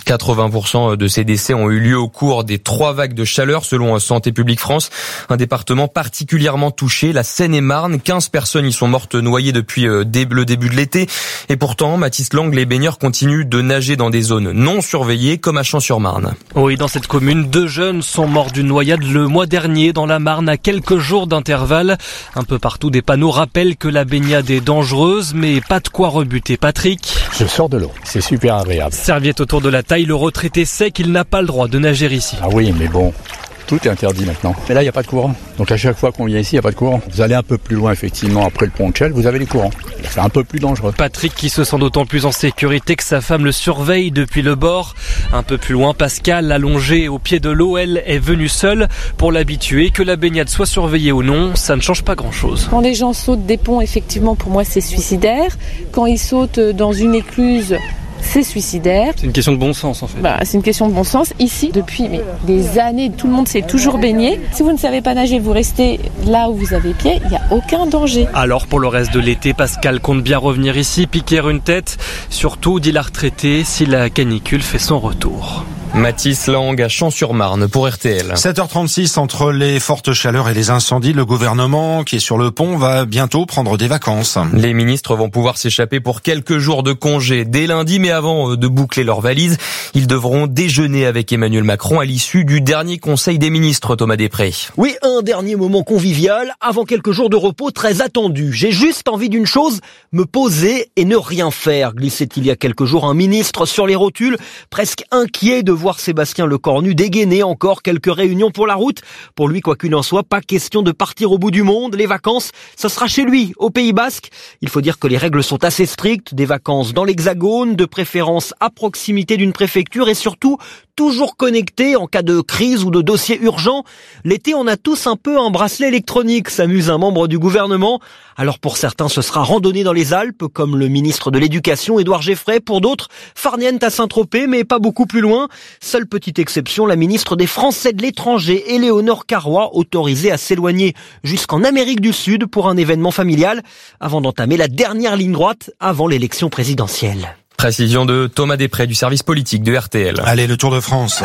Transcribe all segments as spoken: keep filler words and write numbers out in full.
quatre-vingts pour cent de ces décès ont eu lieu au cours des trois vagues de chaleur selon Santé publique France. Un département particulièrement touché, la Seine-et-Marne. quinze personnes y sont mortes noyées depuis le début de l'été. Et pourtant, Mathis Lang, les baigneurs continuent de nager dans des zones non surveillées comme à Champs-sur-Marne. Oui, dans cette commune, deux jeunes sont morts d'une noyade le mois dernier dans la Marne à quelques jours d'intervalle. Un peu partout, des panneaux rappellent que la baignade est dangereuse, mais pas de quoi rebuter Patrick. Je sors de l'eau, c'est super agréable. Serviette autour de la taille, le retraité sait qu'il n'a pas le droit de nager ici. Ah oui, mais bon, tout est interdit maintenant. Mais là, il n'y a pas de courant. Donc à chaque fois qu'on vient ici, il n'y a pas de courant. Vous allez un peu plus loin, effectivement, après le pont de Chelles, vous avez les courants. C'est un peu plus dangereux. Patrick qui se sent d'autant plus en sécurité que sa femme le surveille depuis le bord. Un peu plus loin, Pascal, allongée au pied de l'eau, elle est venue seule pour l'habituer. Que la baignade soit surveillée ou non, ça ne change pas grand-chose. Quand les gens sautent des ponts, effectivement, pour moi, c'est suicidaire. Quand ils sautent dans une écluse, c'est suicidaire. C'est une question de bon sens en fait. Bah, c'est une question de bon sens. Ici, depuis mais, des années, tout le monde s'est toujours baigné. Si vous ne savez pas nager, vous restez là où vous avez pied, il n'y a aucun danger. Alors pour le reste de l'été, Pascal compte bien revenir ici, piquer une tête. Surtout, dit la retraitée, si la canicule fait son retour. Mathis Lang à Champs-sur-Marne pour R T L. sept heures trente-six, entre les fortes chaleurs et les incendies, le gouvernement qui est sur le pont va bientôt prendre des vacances. Les ministres vont pouvoir s'échapper pour quelques jours de congé dès lundi, mais avant de boucler leurs valises, ils devront déjeuner avec Emmanuel Macron à l'issue du dernier conseil des ministres, Thomas Després. Oui, un dernier moment convivial avant quelques jours de repos très attendus. J'ai juste envie d'une chose, me poser et ne rien faire, glissait il y a quelques jours un ministre sur les rotules, presque inquiet de voir Sébastien Lecornu dégainer encore quelques réunions pour la route. Pour lui, quoi qu'il en soit, pas question de partir au bout du monde. Les vacances, ce sera chez lui, au Pays Basque. Il faut dire que les règles sont assez strictes. Des vacances dans l'Hexagone, de préférence à proximité d'une préfecture et surtout toujours connecté en cas de crise ou de dossier urgent. L'été, on a tous un peu un bracelet électronique, s'amuse un membre du gouvernement. Alors pour certains, ce sera randonnée dans les Alpes, comme le ministre de l'Éducation, Édouard Geffray. Pour d'autres, farniente à Saint-Tropez, mais pas beaucoup plus loin. Seule petite exception, la ministre des Français de l'étranger, Éléonore Carrois, autorisée à s'éloigner jusqu'en Amérique du Sud pour un événement familial, avant d'entamer la dernière ligne droite avant l'élection présidentielle. Précision de Thomas Després du service politique de R T L. Allez, le Tour de France.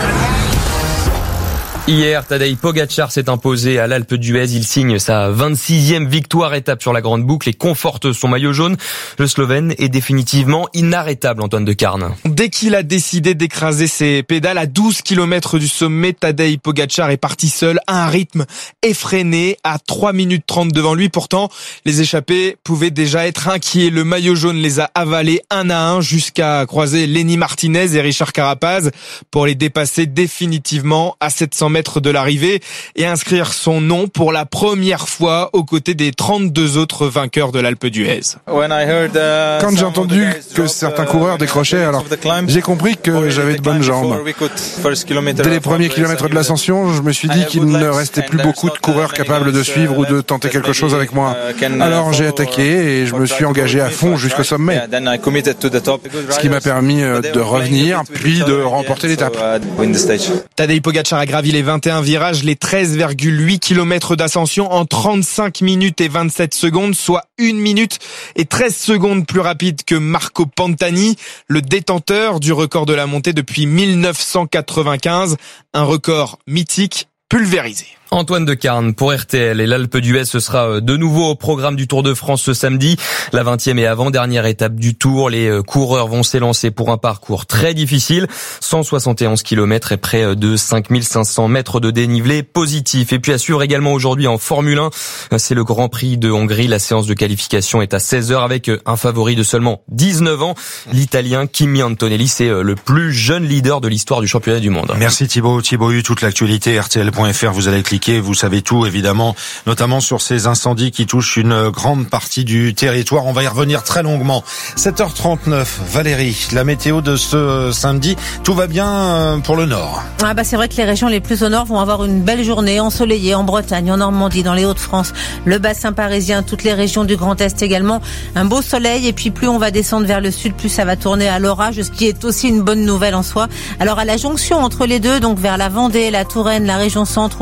Hier, Tadej Pogačar s'est imposé à l'Alpe d'Huez. Il signe sa vingt-sixième victoire étape sur la grande boucle et conforte son maillot jaune. Le Slovène est définitivement inarrêtable, Antoine Decarne. Dès qu'il a décidé d'écraser ses pédales à douze kilomètres du sommet, Tadej Pogačar est parti seul à un rythme effréné à trois minutes trente devant lui. Pourtant, les échappés pouvaient déjà être inquiets. Le maillot jaune les a avalés un à un jusqu'à croiser Lenny Martinez et Richard Carapaz pour les dépasser définitivement à sept cents mètres de l'arrivée et inscrire son nom pour la première fois aux côtés des trente-deux autres vainqueurs de l'Alpe d'Huez. Quand j'ai entendu que certains coureurs décrochaient, alors j'ai compris que j'avais de bonnes jambes. Dès les premiers kilomètres de l'ascension, je me suis dit qu'il ne restait plus beaucoup de coureurs capables de suivre ou de tenter quelque chose avec moi. Alors j'ai attaqué et je me suis engagé à fond jusqu'au sommet. Ce qui m'a permis de revenir, puis de remporter l'étape. Tadej Pogačar a gravi les vingt et un virages, les treize virgule huit kilomètres d'ascension en trente-cinq minutes et vingt-sept secondes, soit une minute et treize secondes plus rapide que Marco Pantani, le détenteur du record de la montée depuis mille neuf cent quatre-vingt-quinze, un record mythique pulvérisé. Antoine Decarne pour R T L et l'Alpe d'Huez, ce sera de nouveau au programme du Tour de France ce samedi. La vingtième et avant-dernière étape du Tour. Les coureurs vont s'élancer pour un parcours très difficile. cent soixante et onze kilomètres et près de cinq mille cinq cents mètres de dénivelé positif. Et puis à suivre également aujourd'hui en Formule un, c'est le Grand Prix de Hongrie. La séance de qualification est à seize heures avec un favori de seulement dix-neuf ans. L'Italien Kimi Antonelli, c'est le plus jeune leader de l'histoire du championnat du monde. Merci Thibaut. Thibaut U, toute l'actualité, R T L point F R, vous allez cliquer. Vous savez tout, évidemment, notamment sur ces incendies qui touchent une grande partie du territoire. On va y revenir très longuement. sept heures trente-neuf, Valérie, la météo de ce samedi, tout va bien pour le nord. Ah bah c'est vrai que les régions les plus au nord vont avoir une belle journée ensoleillée en Bretagne, en Normandie, dans les Hauts-de-France, le bassin parisien, toutes les régions du Grand Est également. Un beau soleil et puis plus on va descendre vers le sud, plus ça va tourner à l'orage, ce qui est aussi une bonne nouvelle en soi. Alors à la jonction entre les deux, donc vers la Vendée, la Touraine, la région centre ou encore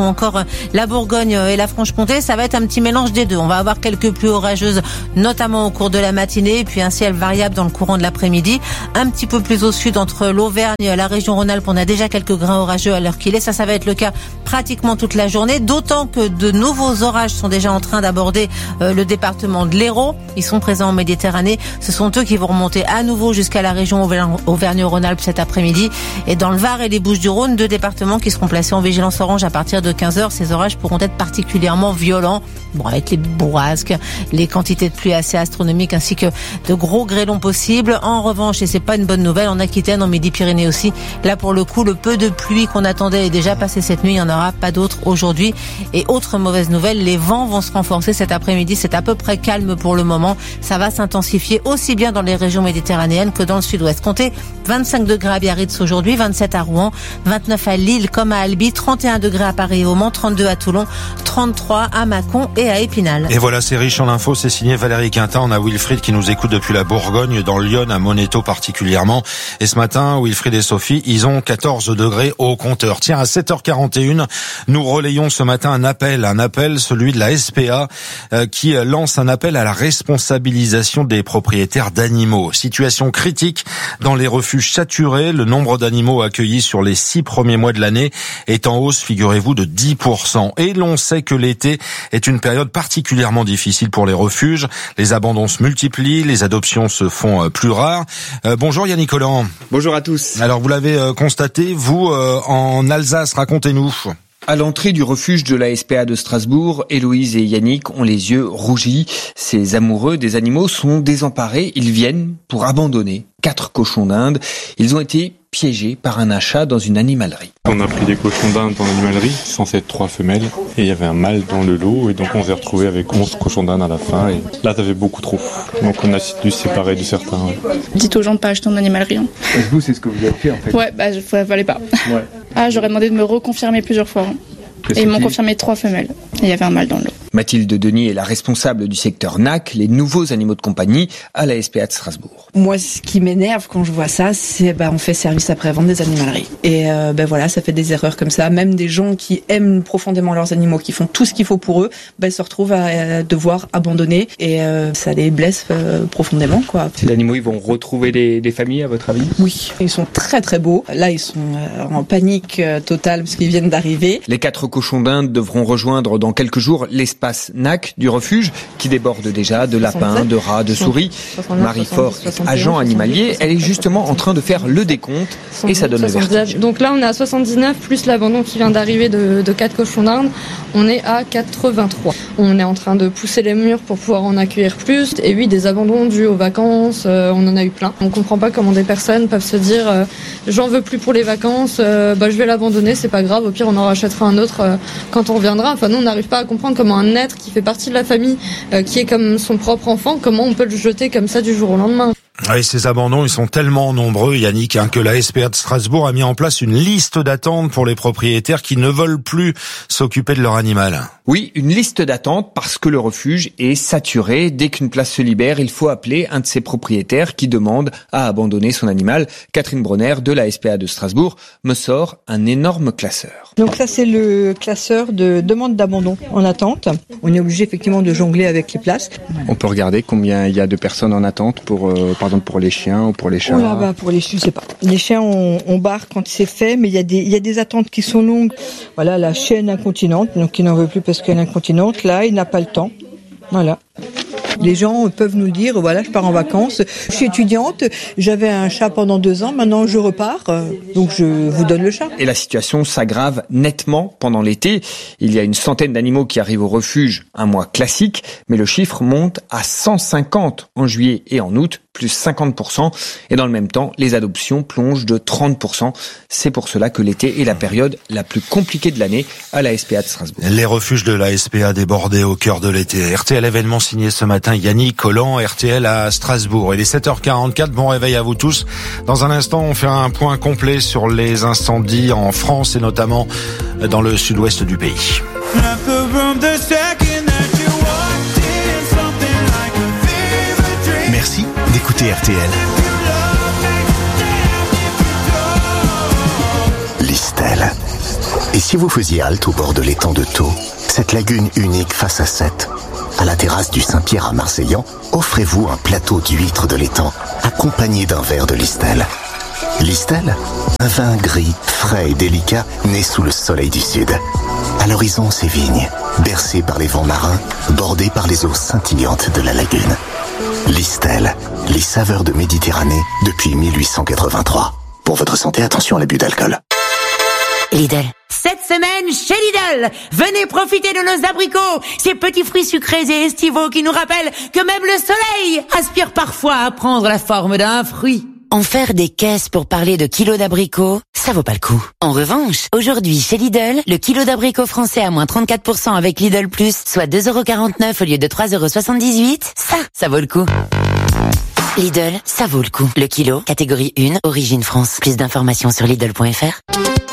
la Bourgogne et la Franche-Comté. Ça va être un petit mélange des deux. On va avoir quelques pluies orageuses, notamment au cours de la matinée, puis un ciel variable dans le courant de l'après-midi. Un petit peu plus au sud, entre l'Auvergne et la région Rhône-Alpes, on a déjà quelques grains orageux à l'heure qu'il est. Ça, ça va être le cas pratiquement toute la journée, d'autant que de nouveaux orages sont déjà en train d'aborder euh, le département de l'Hérault. Ils sont présents en Méditerranée. Ce sont eux qui vont remonter à nouveau jusqu'à la région Auvergne-Rhône-Alpes cet après-midi. Et dans le Var et les Bouches-du-Rhône, deux départements qui seront placés en vigilance orange à partir de quinze heures. Ces orages pourront être particulièrement violents, bon, avec les bourrasques, les quantités de pluie assez astronomiques, ainsi que de gros grêlons possibles. En revanche, et c'est pas une bonne nouvelle, en Aquitaine, en Midi-Pyrénées aussi, là pour le coup, le peu de pluie qu'on attendait est déjà passé cette nuit. Il n'y en aura pas d'autres aujourd'hui. Et autre mauvaise nouvelle, les vents vont se renforcer cet après-midi. C'est à peu près calme pour le moment. Ça va s'intensifier aussi bien dans les régions méditerranéennes que dans le sud-ouest. Comptez vingt-cinq degrés à Biarritz aujourd'hui, vingt-sept à Rouen, vingt-neuf à Lille comme à Albi, trente et un degrés à Paris et au Mans, trente-deux à Toulon, trente-trois à Mâcon et à Épinal. Et voilà, c'est riche en infos, c'est signé Valérie Quintin. On a Wilfried qui nous écoute depuis la Bourgogne, dans Lyon, à Moneto particulièrement. Et ce matin, Wilfried et Sophie, ils ont quatorze degrés au compteur. Tiens, à sept heures quarante et une, nous relayons ce matin un appel, un appel, celui de la S P A, euh, qui lance un appel à la responsabilisation des propriétaires d'animaux. Situation critique dans les refuges saturés. Le nombre d'animaux accueillis sur les six premiers mois de l'année est en hausse, figurez-vous, de dix pour cent. Et l'on sait que l'été est une période particulièrement difficile pour les refuges. Les abandons se multiplient, les adoptions se font plus rares. Euh, bonjour Yannick Collant. Bonjour à tous. Alors vous l'avez euh, constaté, vous, euh, en Alsace, racontez-nous. À l'entrée du refuge de la S P A de Strasbourg, Héloïse et Yannick ont les yeux rougis. Ces amoureux des animaux sont désemparés. Ils viennent pour abandonner quatre cochons d'Inde. Ils ont été piégés par un achat dans une animalerie. On a pris des cochons d'Inde dans l'animalerie, censé être trois femelles, et il y avait un mâle dans le lot, et donc on s'est retrouvé avec onze cochons d'Inde à la fin, et là ça fait beaucoup trop. Donc on a dû se séparer de certains. Ouais. Dites aux gens de ne pas acheter en animalerie. Hein. Vous, c'est ce que vous avez fait en fait. Ouais, bah je ne fallait pas. Ouais. Ah, j'aurais demandé de me reconfirmer plusieurs fois. Hein. Et ils m'ont confirmé trois femelles. Et il y avait un mâle dans le lot. Mathilde Denis est la responsable du secteur N A C, les nouveaux animaux de compagnie, à la S P A de Strasbourg. Moi, ce qui m'énerve quand je vois ça, c'est bah, on fait service après-vente des animaleries. Et euh, ben voilà, ça fait des erreurs comme ça. Même des gens qui aiment profondément leurs animaux, qui font tout ce qu'il faut pour eux, ben, se retrouvent à euh, devoir abandonner. Et euh, ça les blesse euh, profondément, quoi. Ces animaux, ils vont retrouver des, des familles, à votre avis ? Oui, ils sont très très beaux. Là, ils sont euh, en panique euh, totale parce qu'ils viennent d'arriver. Les quatre cochons d'Inde devront rejoindre dans quelques jours l'espace N A C du refuge, qui déborde déjà de lapins, de rats, de souris. Marie Fort est agent animalier. Elle est justement en train de faire le décompte et ça donne le vertige. Donc là, on est à soixante-dix-neuf, plus l'abandon qui vient d'arriver de, de quatre cochons d'Inde. On est à quatre-vingt-trois. On est en train de pousser les murs pour pouvoir en accueillir plus. Et oui, des abandons dus aux vacances, euh, on en a eu plein. On comprend pas comment des personnes peuvent se dire euh, j'en veux plus pour les vacances, euh, bah, je vais l'abandonner, c'est pas grave, au pire on en rachètera un autre euh, quand on reviendra. Enfin, nous, on n'arrive pas à comprendre comment un être qui fait partie de la famille, euh, qui est comme son propre enfant, comment on peut le jeter comme ça du jour au lendemain. Oui, ces abandons, ils sont tellement nombreux, Yannick, hein, que la S P A de Strasbourg a mis en place une liste d'attente pour les propriétaires qui ne veulent plus s'occuper de leur animal. Oui, une liste d'attente parce que le refuge est saturé. Dès qu'une place se libère, il faut appeler un de ses propriétaires qui demande à abandonner son animal. Catherine Bronner de la S P A de Strasbourg me sort un énorme classeur. Donc ça, c'est le classeur de demande d'abandon en attente. On est obligé effectivement de jongler avec les places. On peut regarder combien il y a de personnes en attente pour, euh, par exemple pour les chiens ou pour les chats. Oh là, bah, pour les chiens, je sais pas. Les chiens, on, on barre quand c'est fait, mais il y a des, il y a des attentes qui sont longues. Voilà, la chienne incontinente, donc qui n'en veut plus parce qu'elle est incontinente. Là, il n'a pas le temps. Voilà. Les gens peuvent nous dire, voilà, je pars en vacances, je suis étudiante, j'avais un chat pendant deux ans, maintenant je repars, donc je vous donne le chat. Et la situation s'aggrave nettement pendant l'été. Il y a une centaine d'animaux qui arrivent au refuge, un mois classique, mais le chiffre monte à cent cinquante en juillet et en août, plus cinquante pour cent. Et dans le même temps, les adoptions plongent de trente pour cent. C'est pour cela que l'été est la période la plus compliquée de l'année à la S P A de Strasbourg. Les refuges de la S P A débordés au cœur de l'été. R T L événement signé ce matin Yannick Collant, R T L à Strasbourg. Il est sept heures quarante-quatre, bon réveil à vous tous. Dans un instant, on fait un point complet sur les incendies en France et notamment dans le sud-ouest du pays. Merci d'écouter R T L. Listel. Et si Si vous faisiez halte au bord de l'étang de Thau, cette lagune unique face à Sète, à la terrasse du Saint-Pierre à Marseillan, offrez-vous un plateau d'huîtres de l'étang, accompagné d'un verre de Listel. Listel, un vin gris, frais et délicat, né sous le soleil du sud. À l'horizon, ces vignes, bercées par les vents marins, bordées par les eaux scintillantes de la lagune. Listel, les saveurs de Méditerranée depuis mille huit cent quatre-vingt-trois. Pour votre santé, attention à l'abus d'alcool. Lidl. Cette semaine, chez Lidl, venez profiter de nos abricots, ces petits fruits sucrés et estivaux qui nous rappellent que même le soleil aspire parfois à prendre la forme d'un fruit. En faire des caisses pour parler de kilos d'abricots, ça vaut pas le coup. En revanche, aujourd'hui, chez Lidl, le kilo d'abricots français à moins trente-quatre pour cent avec Lidl Plus, soit deux euros quarante-neuf au lieu de trois euros soixante-dix-huit, ça, ça vaut le coup. Lidl, ça vaut le coup. Le kilo, catégorie un, origine France. Plus d'informations sur Lidl point F R.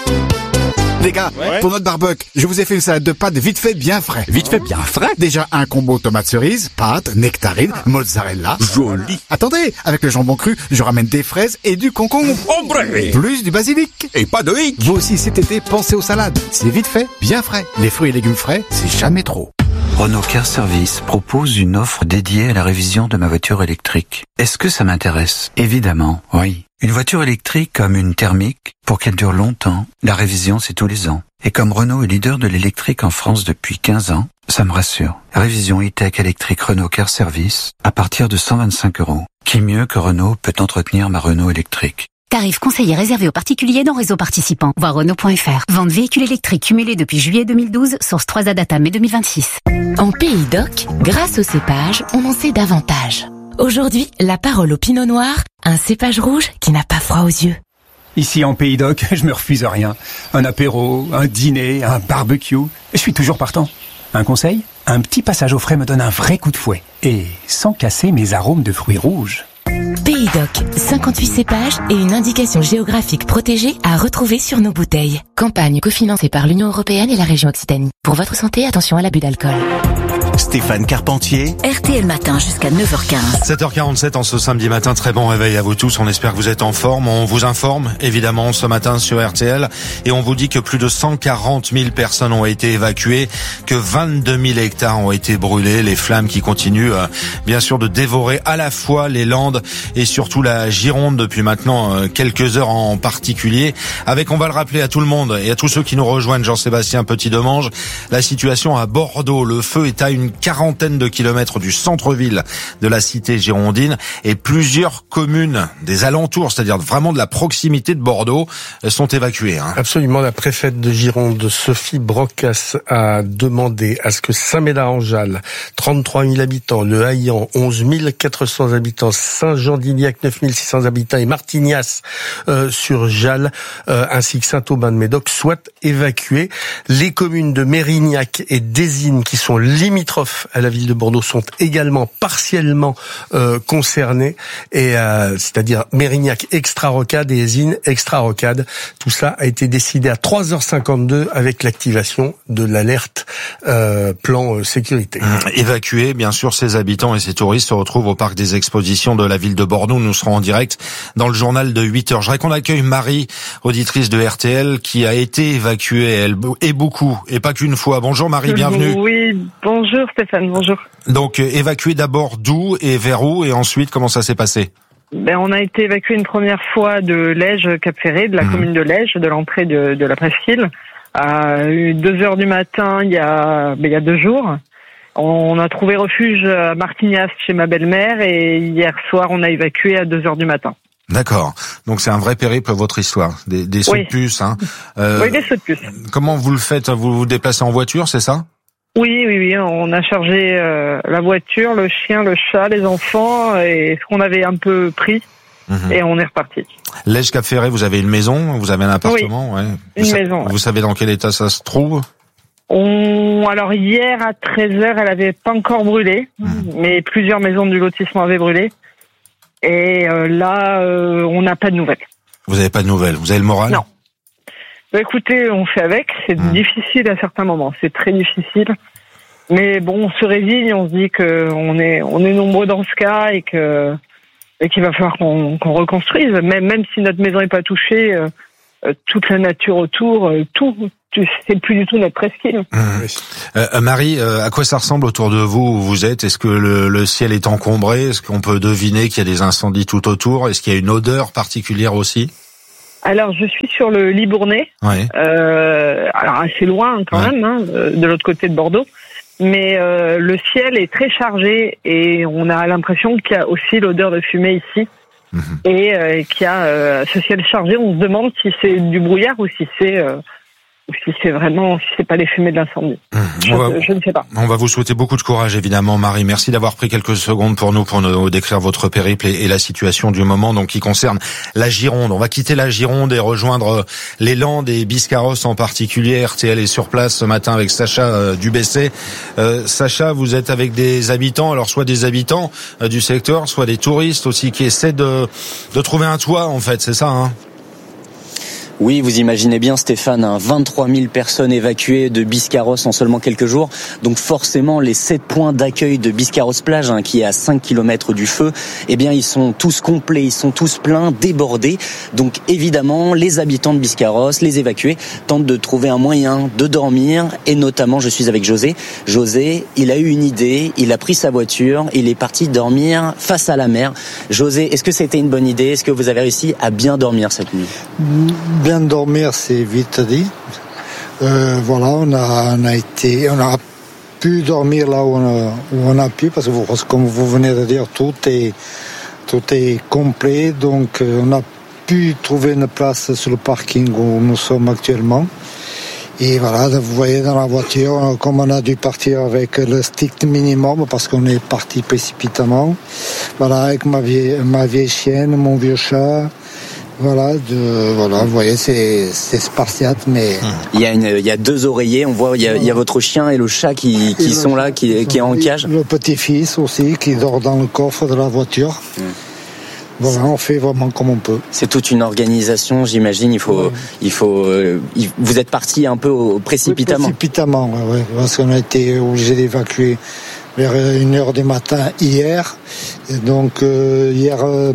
Les gars, ouais. Pour notre barbecue, je vous ai fait une salade de pâtes vite fait bien frais. Vite fait bien frais? Déjà un combo tomate cerise, pâtes, nectarine, mozzarella. Joli. Attendez, avec le jambon cru, je ramène des fraises et du concombre. Ombre. Plus du basilic. Et pas de hic. Vous aussi cet été, pensez aux salades. C'est vite fait, bien frais. Les fruits et légumes frais, c'est jamais trop. Renault Car Service propose une offre dédiée à la révision de ma voiture électrique. Est-ce que ça m'intéresse? Évidemment, oui. Une voiture électrique comme une thermique, pour qu'elle dure longtemps, la révision c'est tous les ans. Et comme Renault est leader de l'électrique en France depuis quinze ans, ça me rassure. Révision e-tech électrique Renault Car Service à partir de cent vingt-cinq euros. Qui mieux que Renault peut entretenir ma Renault électrique? Tarif conseillé réservé aux particuliers dans réseau participant. Voir Renault point F R. Vente véhicules électriques cumulés depuis juillet deux mille douze, source trois A Data mai deux mille vingt-six. En Pays d'Oc, grâce au cépage, on en sait davantage. Aujourd'hui, la parole au Pinot Noir, un cépage rouge qui n'a pas froid aux yeux. Ici en Pays d'Oc, je me refuse rien. Un apéro, un dîner, un barbecue, je suis toujours partant. Un conseil? Un petit passage au frais me donne un vrai coup de fouet. Et sans casser mes arômes de fruits rouges. Pays d'Oc, cinquante-huit cépages et une indication géographique protégée à retrouver sur nos bouteilles. Campagne cofinancée par l'Union européenne et la région Occitanie. Pour votre santé, attention à l'abus d'alcool. Stéphane Carpentier. R T L Matin jusqu'à neuf heures quinze. sept heures quarante-sept en ce samedi matin. Très bon réveil à vous tous. On espère que vous êtes en forme. On vous informe évidemment ce matin sur R T L et on vous dit que plus de cent quarante mille personnes ont été évacuées, que vingt-deux mille hectares ont été brûlés. Les flammes qui continuent euh, bien sûr de dévorer à la fois les Landes et surtout la Gironde depuis maintenant euh, quelques heures en particulier. Avec, on va le rappeler à tout le monde et à tous ceux qui nous rejoignent, Jean-Sébastien Petit-Demange, la situation à Bordeaux. Le feu est à une quarantaine de kilomètres du centre-ville de la cité girondine et plusieurs communes des alentours, c'est-à-dire vraiment de la proximité de Bordeaux, sont évacuées. Hein. Absolument. La préfète de Gironde, Sophie Brocas, a demandé à ce que Saint-Médard-en-Jalles, trente-trois mille habitants, Le Haillan, onze mille quatre cents habitants, Saint-Jean-d'Iliac, neuf mille six cents habitants et Martignas euh, sur Jalles, euh, ainsi que Saint-Aubin-de-Médoc soient évacués. Les communes de Mérignac et d'Ésine, qui sont limitrophes à la ville de Bordeaux, sont également partiellement euh, concernées, et euh, c'est-à-dire Mérignac extra-rocade et Ésine extra-rocade. Tout ça a été décidé à trois heures cinquante-deux avec l'activation de l'alerte euh, plan euh, sécurité. Mmh. Évacuer, bien sûr, ces habitants et ces touristes se retrouvent au parc des expositions de la ville de Bordeaux. Nous serons en direct dans le journal de huit heures. Je voudrais qu'on accueille Marie, auditrice de R T L, qui a été évacuée, elle, et beaucoup, et pas qu'une fois. Bonjour Marie, bienvenue. Oui, bonjour Stéphane, bonjour. Donc évacué d'abord d'où et vers où, et ensuite comment ça s'est passé? Ben, on a été évacué une première fois de Lège Cap-Ferré, de la mmh. commune de Lège, de l'entrée de, de la presqu'île, à deux heures du matin il y a, ben, il y a deux jours. On a trouvé refuge à Martignas chez ma belle-mère et hier soir on a évacué à deux heures du matin. D'accord. Donc c'est un vrai périple votre histoire, des, des sauts oui. de puce. Hein. Euh, oui, des sauts de puce. Comment vous le faites? Vous vous déplacez en voiture, c'est ça? Oui, oui, oui. On a chargé euh, la voiture, le chien, le chat, les enfants et ce qu'on avait un peu pris. Mmh. Et on est reparti. Lège Cap Ferré, vous avez une maison, vous avez un appartement, oui, ouais. Une vous maison. Sa- vous savez dans quel état ça se trouve? On, alors hier à treize heures, elle avait pas encore brûlé, mmh. mais plusieurs maisons du lotissement avaient brûlé. Et euh, là, euh, on n'a pas de nouvelles. Vous n'avez pas de nouvelles? Vous avez le moral? Non. Bah, écoutez, on fait avec. C'est mmh. difficile à certains moments. C'est très difficile. Mais bon, on se résigne. On se dit que on est, on est nombreux dans ce cas et que et qu'il va falloir qu'on, qu'on reconstruise. Même, même si notre maison n'est pas touchée, euh, toute la nature autour, euh, tout, c'est plus du tout notre presqu'île. Mmh. Euh, Marie, euh, à quoi ça ressemble autour de vous où vous êtes? Est-ce que le, le ciel est encombré? Est-ce qu'on peut deviner qu'il y a des incendies tout autour? Est-ce qu'il y a une odeur particulière aussi? Alors, je suis sur le Libournais, ouais. euh, alors assez loin quand ouais. même, hein, de l'autre côté de Bordeaux. Mais euh, le ciel est très chargé et on a l'impression qu'il y a aussi l'odeur de fumée ici. Mmh. Et euh, qu'il y a euh, ce ciel chargé, on se demande si c'est du brouillard ou si c'est... Euh, ou si c'est vraiment, si c'est pas les fumées de l'incendie. Mmh. Je, va, je ne sais pas. On va vous souhaiter beaucoup de courage, évidemment, Marie. Merci d'avoir pris quelques secondes pour nous, pour nous décrire votre périple et, et la situation du moment, donc qui concerne la Gironde. On va quitter la Gironde et rejoindre les Landes et Biscarrosse en particulier. R T L est sur place ce matin avec Sacha euh, Dubessé. Euh, Sacha, vous êtes avec des habitants, alors soit des habitants euh, du secteur, soit des touristes aussi qui essaient de, de trouver un toit, en fait, c'est ça, hein? Oui, vous imaginez bien, Stéphane, hein, vingt-trois mille personnes évacuées de Biscarrosse en seulement quelques jours. Donc forcément, les sept points d'accueil de Biscarrosse-Plage, hein, qui est à cinq kilomètres du feu, eh bien, ils sont tous complets, ils sont tous pleins, débordés. Donc évidemment, les habitants de Biscarrosse, les évacués, tentent de trouver un moyen de dormir. Et notamment, je suis avec José. José, il a eu une idée, il a pris sa voiture, il est parti dormir face à la mer. José, est-ce que c'était une bonne idée? Est-ce que vous avez réussi à bien dormir cette nuit? Bien dormir, c'est vite dit. Euh, voilà, on a, on a été, on a pu dormir là où on a, où on a pu, parce que comme vous venez de dire, tout est, tout est complet. Donc, on a pu trouver une place sur le parking où nous sommes actuellement. Et voilà, vous voyez dans la voiture, comme on a dû partir avec le strict minimum, parce qu'on est parti précipitamment. Voilà, avec ma vieille, ma vieille chienne, mon vieux chat. Voilà, de, voilà, vous voyez, c'est, c'est spartiate, mais... Il y a une, il y a deux oreillers, on voit, il y a, il y a votre chien et le chat qui, qui sont là, qui, qui est en cage. Le petit-fils aussi, qui dort dans le coffre de la voiture. Mmh. Voilà, on fait vraiment comme on peut. C'est toute une organisation, j'imagine, il faut, ouais. il faut, euh, il, vous êtes parti un peu au, précipitamment. Oui, précipitamment, ouais, ouais, parce qu'on a été obligé d'évacuer vers une heure du matin hier. Et donc, euh, hier, euh,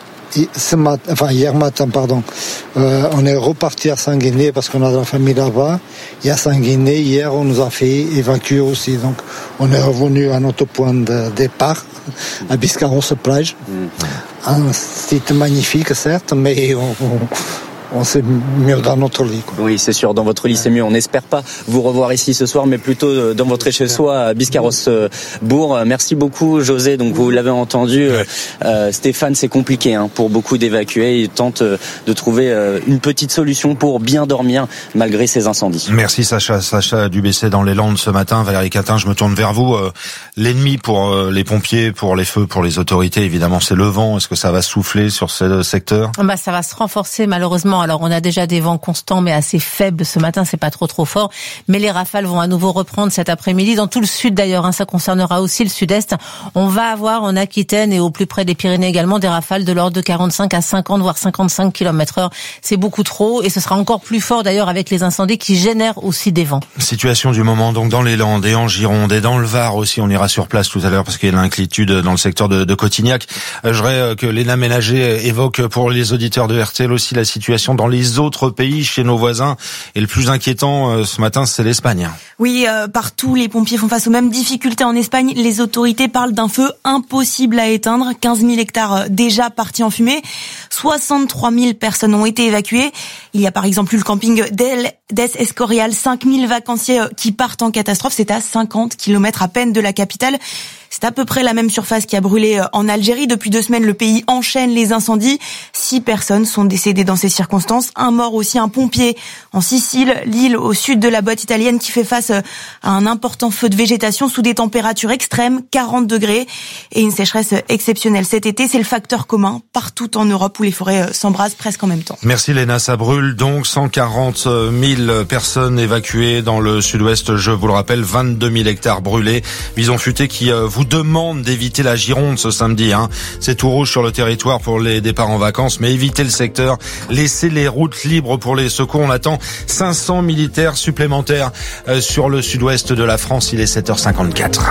Ce matin, enfin hier matin, pardon, euh, on est reparti à Saint-Guinée parce qu'on a de la famille là-bas. Et à Saint-Guinée, hier, on nous a fait évacuer aussi. Donc, on est revenu à notre point de départ, à Biscarrosse-Plage. Mmh. Un site magnifique, certes, mais on, on, on s'est mieux dans notre lit, quoi. Oui, c'est sûr, dans votre lit, c'est mieux. On n'espère pas vous revoir ici ce soir, mais plutôt dans votre chez-soi à Biscarrosse-Bourg. Merci beaucoup, José. Donc, vous l'avez entendu, ouais. euh, Stéphane, c'est compliqué hein, pour beaucoup d'évacués. Ils tentent de trouver euh, une petite solution pour bien dormir malgré ces incendies. Merci, Sacha. Sacha Dubessé dans les Landes ce matin. Valérie Catin, je me tourne vers vous. Euh, l'ennemi pour euh, les pompiers, pour les feux, pour les autorités, évidemment, c'est le vent. Est-ce que ça va souffler sur ce secteur? Bah, ça va se renforcer, malheureusement. Alors, on a déjà des vents constants, mais assez faibles. Ce matin, c'est pas trop trop fort. Mais les rafales vont à nouveau reprendre cet après-midi. Dans tout le sud, d'ailleurs, hein, ça concernera aussi le sud-est. On va avoir en Aquitaine et au plus près des Pyrénées également des rafales de l'ordre de quarante-cinq à cinquante, voire cinquante-cinq kilomètres heure. C'est beaucoup trop. Et ce sera encore plus fort, d'ailleurs, avec les incendies qui génèrent aussi des vents. Situation du moment, donc, dans les Landes et en Gironde et dans le Var aussi. On ira sur place tout à l'heure parce qu'il y a l'inquiétude dans le secteur de, de Cotignac. Je voudrais que Léna Ménager évoque pour les auditeurs de R T L aussi la situation dans les autres pays, chez nos voisins. Et le plus inquiétant euh, ce matin, c'est l'Espagne. Oui, euh, partout, les pompiers font face aux mêmes difficultés en Espagne. Les autorités parlent d'un feu impossible à éteindre. quinze mille hectares déjà partis en fumée. soixante-trois mille personnes ont été évacuées. Il y a par exemple eu le camping d'El, d'Es Escorial. cinq mille vacanciers qui partent en catastrophe. C'est à cinquante kilomètres à peine de la capitale. C'est à peu près la même surface qui a brûlé en Algérie. Depuis deux semaines, le pays enchaîne les incendies. Six personnes sont décédées dans ces circonstances. Un mort aussi, un pompier en Sicile, l'île au sud de la boîte italienne qui fait face à un important feu de végétation sous des températures extrêmes, quarante degrés, et une sécheresse exceptionnelle cet été. C'est le facteur commun partout en Europe où les forêts s'embrasent presque en même temps. Merci Léna, ça brûle donc cent quarante mille personnes évacuées dans le sud-ouest. Je vous le rappelle, vingt-deux mille hectares brûlés. Bison Futé qui vous demande d'éviter la Gironde ce samedi. Hein. C'est tout rouge sur le territoire pour les départs en vacances, mais évitez le secteur. Laissez les routes libres pour les secours. On attend cinq cents militaires supplémentaires sur le sud-ouest de la France. Il est sept heures cinquante-quatre.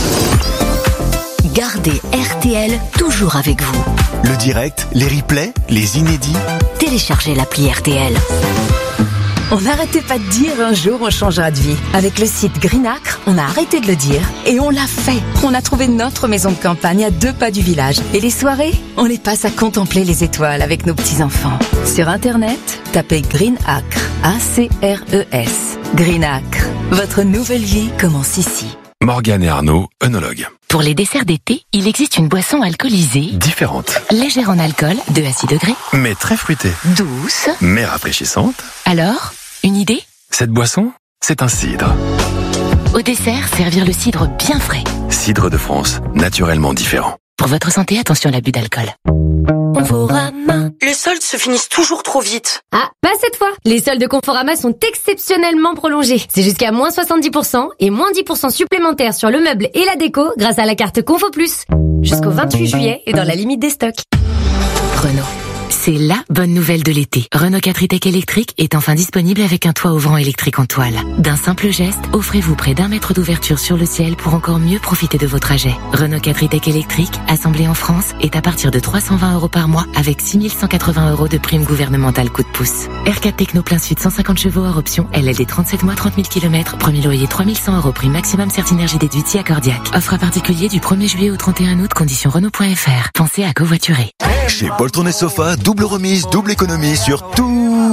Gardez R T L toujours avec vous. Le direct, les replays, les inédits. Téléchargez l'appli R T L. On n'arrêtait pas de dire un jour on changera de vie. Avec le site Greenacre, on a arrêté de le dire et on l'a fait. On a trouvé notre maison de campagne à deux pas du village. Et les soirées, on les passe à contempler les étoiles avec nos petits-enfants. Sur Internet, tapez Greenacre, A C R E S. Greenacre, votre nouvelle vie commence ici. Morgane et Arnaud, œnologues. Pour les desserts d'été, il existe une boisson alcoolisée, Différente, légère en alcool, deux à six degrés, mais très fruitée, douce. mais rafraîchissante. Alors, une idée ? Cette boisson, c'est un cidre. Au dessert, servir le cidre bien frais. Cidre de France, naturellement différent. Pour votre santé, attention à l'abus d'alcool. Conforama. Les soldes se finissent toujours trop vite. Ah, pas cette fois. Les soldes de Conforama sont exceptionnellement prolongés. C'est jusqu'à moins soixante-dix pour cent et moins dix pour cent supplémentaires sur le meuble et la déco grâce à la carte Confo Plus. Jusqu'au vingt-huit juillet et dans la limite des stocks. Renault. C'est la bonne nouvelle de l'été. Renault quatre e-Tech électrique est enfin disponible avec un toit ouvrant électrique en toile. D'un simple geste, offrez-vous près d'un mètre d'ouverture sur le ciel pour encore mieux profiter de vos trajets. Renault quatre e-Tech électrique, assemblé en France, est à partir de trois cent vingt euros par mois avec six mille cent quatre-vingts euros de prime gouvernementale coup de pouce. R quatre Techno plein sud cent cinquante chevaux hors option, L L D trente-sept mois trente mille kilomètres, premier loyer trois mille cent euros, prime maximum Certinergie déduite si accordiaque. Offre à particulier du premier juillet au trente et un août, conditions Renault point F R. Pensez à covoiturer. Chez Poltron et Sofa, double remise, double économie sur tous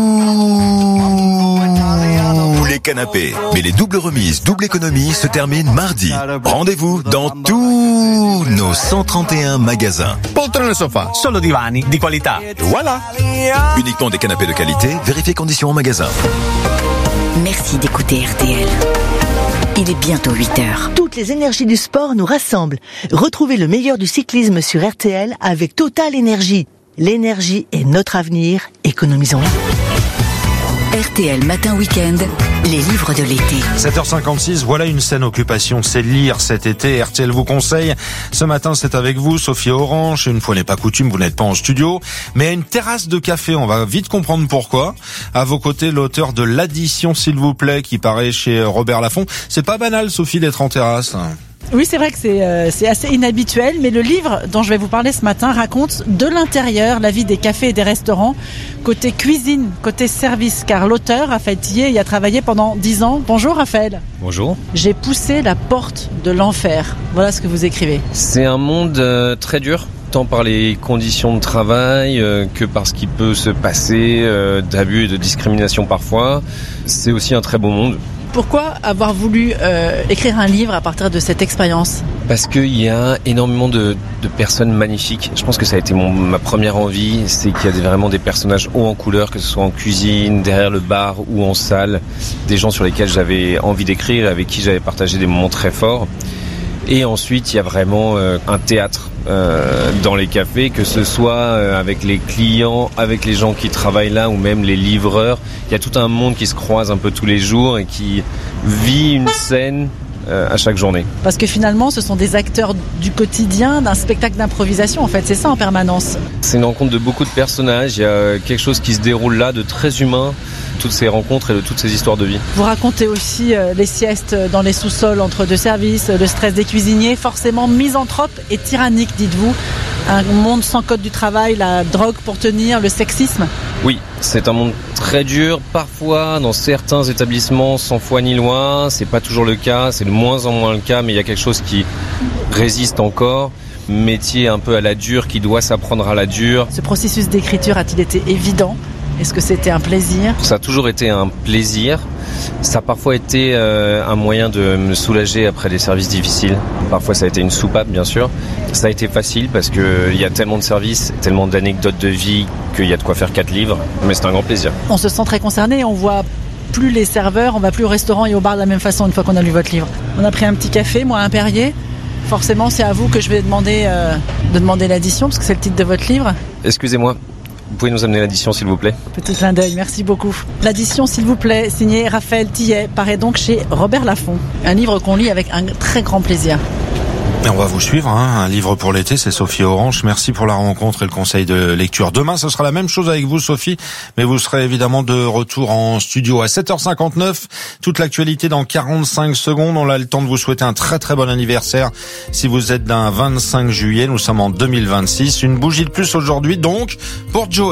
les canapés. Mais les doubles remises, double économie se terminent mardi. Rendez-vous dans tous nos cent trente et un magasins. Poltron et Sofa, solo divani di qualità. Voilà. Uniquement des canapés de qualité, vérifiez conditions en magasin. Merci d'écouter R T L. Il est bientôt huit heures. Toutes les énergies du sport nous rassemblent. Retrouvez le meilleur du cyclisme sur R T L avec Total Énergie. L'énergie est notre avenir, économisons-la. R T L Matin Week-end, les livres de l'été. sept heures cinquante-six, voilà une saine occupation, c'est lire cet été. R T L vous conseille. Ce matin, c'est avec vous, Sophie Orange. Une fois n'est pas coutume, vous n'êtes pas en studio, mais à une terrasse de café. On va vite comprendre pourquoi. À vos côtés, l'auteur de L'Addition, s'il vous plaît, qui paraît chez Robert Laffont. C'est pas banal, Sophie, d'être en terrasse. Oui, c'est vrai que c'est euh, c'est assez inhabituel, mais le livre dont je vais vous parler ce matin raconte de l'intérieur la vie des cafés et des restaurants, côté cuisine, côté service, car l'auteur, Raphaël Tillet, y a travaillé pendant dix ans. Bonjour Raphaël. Bonjour. J'ai poussé la porte de l'enfer. Voilà ce que vous écrivez. C'est un monde euh, très dur, tant par les conditions de travail euh, que par ce qui peut se passer, euh, d'abus et de discrimination parfois. C'est aussi un très beau monde. Pourquoi avoir voulu euh, écrire un livre à partir de cette expérience ? Parce qu'il y a énormément de, de personnes magnifiques. Je pense que ça a été mon, ma première envie, c'est qu'il y a des, vraiment des personnages hauts en couleur, que ce soit en cuisine, derrière le bar ou en salle. Des gens sur lesquels j'avais envie d'écrire et avec qui j'avais partagé des moments très forts. Et ensuite, il y a vraiment euh, un théâtre euh, dans les cafés, que ce soit euh, avec les clients, avec les gens qui travaillent là ou même les livreurs. Il y a tout un monde qui se croise un peu tous les jours et qui vit une scène euh, à chaque journée. Parce que finalement, ce sont des acteurs du quotidien, d'un spectacle d'improvisation. En fait, c'est ça en permanence. C'est une rencontre de beaucoup de personnages. Il y a quelque chose qui se déroule là de très humain. Toutes ces rencontres et de toutes ces histoires de vie. Vous racontez aussi euh, les siestes dans les sous-sols entre deux services, le stress des cuisiniers, forcément misanthrope et tyrannique, dites-vous. Un monde sans code du travail, la drogue pour tenir, le sexisme. Oui, c'est un monde très dur. Parfois, dans certains établissements, sans foi ni loi, c'est pas toujours le cas, c'est de moins en moins le cas, mais il y a quelque chose qui résiste encore. Métier un peu à la dure, qui doit s'apprendre à la dure. Ce processus d'écriture a-t-il été évident ? Est-ce que c'était un plaisir ? Ça a toujours été un plaisir. Ça a parfois été euh, un moyen de me soulager après des services difficiles. Parfois ça a été une soupape, bien sûr. Ça a été facile parce qu'il y a tellement de services, tellement d'anecdotes de vie qu'il y a de quoi faire quatre livres. Mais c'est un grand plaisir. On se sent très concerné, on voit plus les serveurs, on va plus au restaurant et au bar de la même façon une fois qu'on a lu votre livre. On a pris un petit café, moi un Perrier. Forcément c'est à vous que je vais demander, euh, de demander l'addition parce que c'est le titre de votre livre. Excusez-moi. Vous pouvez nous amener l'addition, s'il vous plaît ? Petit clin d'œil, merci beaucoup. L'addition, s'il vous plaît, signé Raphaël Tillet, paraît donc chez Robert Laffont. Un livre qu'on lit avec un très grand plaisir. Et on va vous suivre, hein. Un livre pour l'été, c'est Sophie Orange. Merci pour la rencontre et le conseil de lecture. Demain, ce sera la même chose avec vous, Sophie, mais vous serez évidemment de retour en studio à sept heures cinquante-neuf. Toute l'actualité dans quarante-cinq secondes. On a le temps de vous souhaiter un très très bon anniversaire. Si vous êtes d'un vingt-cinq juillet, nous sommes en deux mille vingt-six. Une bougie de plus aujourd'hui, donc, pour Joe.